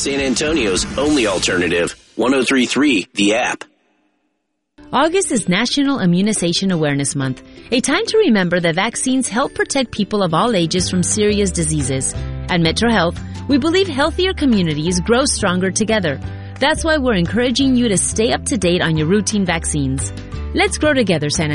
San Antonio's only alternative. 103.3 The App. August is National Immunization Awareness Month, a time to remember that vaccines help protect people of all ages from serious diseases. At Metro Health, we believe healthier communities grow stronger together. That's why we're encouraging you to stay up to date on your routine vaccines. Let's grow together, San Antonio.